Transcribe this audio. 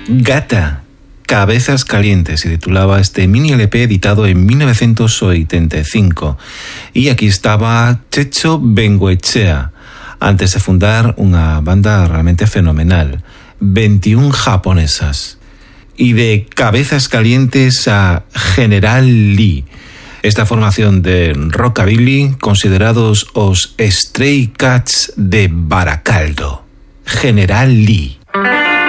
Gata, Cabezas Calientes, se titulaba este mini LP editado en 1985. Y aquí estaba Checho Bengoechea, antes de fundar una banda realmente fenomenal, 21 japonesas. Y de Cabezas Calientes a General Lee, esta formación de rockabilly considerados os Stray Cats de Baracaldo. General Lee.